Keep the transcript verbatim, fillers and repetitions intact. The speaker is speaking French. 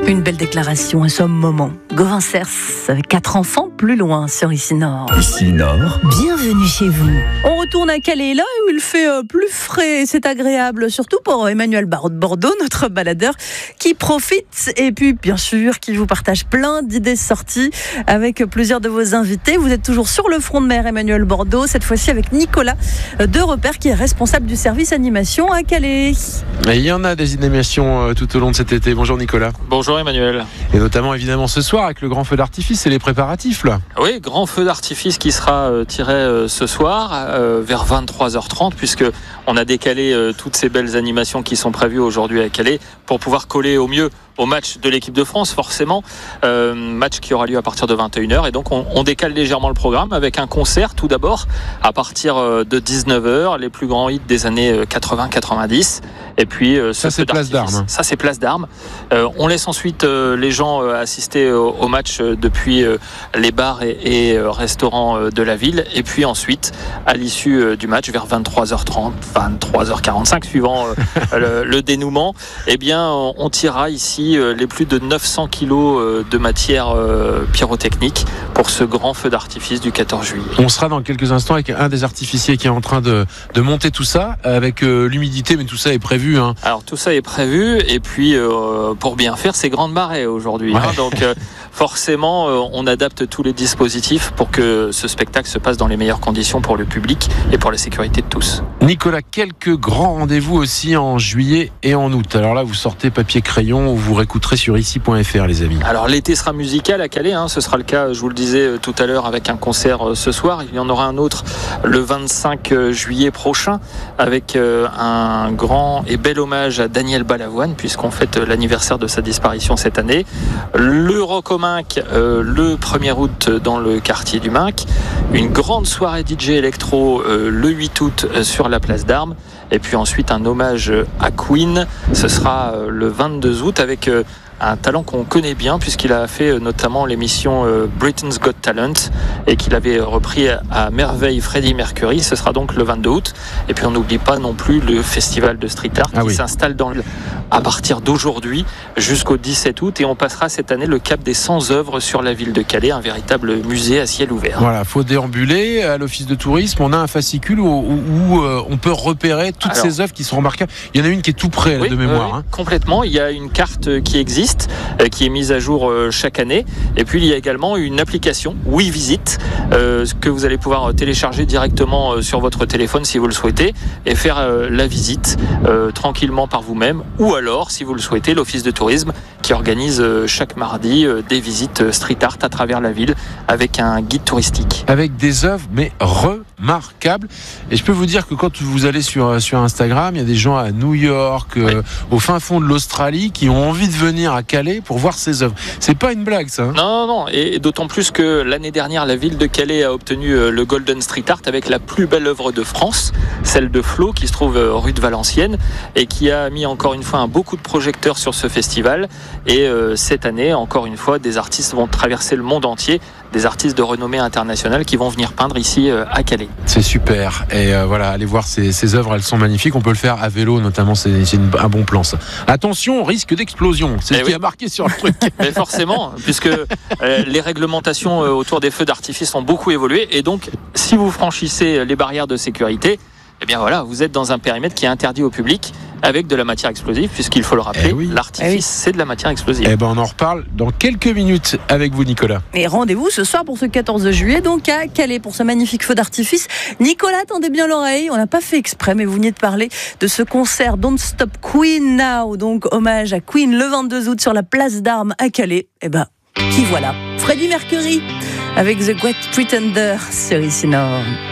Une belle déclaration, un somme moment. Gauvin Cers, avec quatre enfants, plus loin sur Ici Nord. Ici Nord. Bienvenue chez vous. On retourne à Calais, là où il fait plus frais. C'est agréable, surtout pour Emmanuel Bordeaux, notre baladeur, qui profite et puis, bien sûr, qui vous partage plein d'idées sorties avec plusieurs de vos invités. Vous êtes toujours sur le front de mer, Emmanuel Bordeaux, cette fois-ci avec Nicolas de Repère, qui est responsable du service animation à Calais. Et il y en a des animations tout au long de cet été. Bonjour Nicolas. Bonjour Emmanuel. Et notamment évidemment ce soir avec le grand feu d'artifice et les préparatifs là. Oui, grand feu d'artifice qui sera euh, tiré euh, ce soir euh, vers vingt-trois heures trente, puisque on a décalé euh, toutes ces belles animations qui sont prévues aujourd'hui à Calais pour pouvoir coller au mieux au match de l'équipe de France, forcément, euh, match qui aura lieu à partir de vingt et une heures, et donc on, on décale légèrement le programme avec un concert tout d'abord à partir de dix-neuf heures, les plus grands hits des années quatre-vingts quatre-vingt-dix, et puis euh, ça c'est Place d'Armes. Ça c'est Place d'Armes. Euh, on laisse ensuite euh, les gens euh, assister au, au match euh, depuis euh, les bars et, et euh, restaurants euh, de la ville, et puis ensuite à l'issue euh, du match vers vingt-trois heures trente, vingt-trois heures quarante-cinq suivant euh, le, le dénouement, eh bien on, on tirera ici les plus de neuf cents kilos de matière pyrotechnique pour ce grand feu d'artifice du quatorze juillet. On sera dans quelques instants avec un des artificiers qui est en train de, de monter tout ça avec euh, l'humidité, mais tout ça est prévu. Hein. Alors tout ça est prévu, et puis euh, pour bien faire, c'est grande marée aujourd'hui. Ouais. Hein, donc euh, forcément, euh, on adapte tous les dispositifs pour que ce spectacle se passe dans les meilleures conditions pour le public et pour la sécurité de tous. Nicolas, quelques grands rendez-vous aussi en juillet et en août. Alors là, vous sortez papier crayon ou vous réécouterez sur ici point f r, les amis. Alors l'été sera musical à Calais, hein, ce sera le cas, je vous le disais tout à l'heure, avec un concert ce soir. Il y en aura un autre le vingt-cinq juillet prochain avec un grand et bel hommage à Daniel Balavoine, puisqu'on fête l'anniversaire de sa disparition cette année. Le Rock au Minc euh, le premier août dans le quartier du Minc. Une grande soirée D J électro euh, le huit août euh, sur la place d'Armes. Et puis ensuite un hommage à Queen, ce sera euh, le vingt-deux août avec euh, un talent qu'on connaît bien, puisqu'il a fait notamment l'émission Britain's Got Talent et qu'il avait repris à merveille Freddie Mercury. Ce sera donc le vingt-deux août. Et puis on n'oublie pas non plus le festival de street art ah qui oui. s'installe dans le, à partir d'aujourd'hui jusqu'au dix-sept août, et on passera cette année le cap des cent œuvres sur la ville de Calais, un véritable musée à ciel ouvert. Voilà, faut déambuler à l'office de tourisme. On a un fascicule où, où, où euh, on peut repérer toutes Alors, ces œuvres qui sont remarquables. Il y en a une qui est tout près oui, de mémoire. Oui, hein. Complètement. Il y a une carte qui existe, qui est mise à jour chaque année, et puis il y a également une application Oui Visite euh, que vous allez pouvoir télécharger directement sur votre téléphone si vous le souhaitez, et faire euh, la visite euh, tranquillement par vous-même, ou alors si vous le souhaitez, l'office de tourisme qui organise euh, chaque mardi euh, des visites street art à travers la ville avec un guide touristique avec des œuvres mais remarquables. Et je peux vous dire que quand vous allez sur, sur Instagram, il y a des gens à New York, euh, oui. au fin fond de l'Australie, qui ont envie de venir à Calais pour voir ces œuvres. C'est pas une blague, ça. Hein. Non, non, non. Et d'autant plus que l'année dernière, la ville de Calais a obtenu le Golden Street Art avec la plus belle œuvre de France, celle de Flo, qui se trouve rue de Valenciennes, et qui a mis encore une fois un beaucoup de projecteurs sur ce festival. Et euh, cette année, encore une fois, des artistes vont traverser le monde entier, des artistes de renommée internationale qui vont venir peindre ici euh, à Calais. C'est super. Et euh, voilà, allez voir ces, ces œuvres, elles sont magnifiques. On peut le faire à vélo, notamment, c'est, c'est une, un bon plan, ça. Attention, risque d'explosion. C'est ce qui a marqué sur le truc. Mais forcément, puisque euh, les réglementations euh, autour des feux d'artifice ont beaucoup évolué, et donc si vous franchissez les barrières de sécurité, eh bien voilà, vous êtes dans un périmètre qui est interdit au public avec de la matière explosive, puisqu'il faut le rappeler, eh oui. l'artifice eh oui. c'est de la matière explosive. Eh ben on en reparle dans quelques minutes avec vous, Nicolas. Et rendez-vous ce soir pour ce quatorze juillet, donc à Calais, pour ce magnifique feu d'artifice. Nicolas, tendez bien l'oreille, on n'a pas fait exprès, mais vous venez de parler de ce concert Don't Stop Queen Now, donc hommage à Queen le vingt-deux août sur la place d'Armes à Calais. Eh ben, qui voilà, Freddie Mercury avec The Great Pretender sur Ici Nord.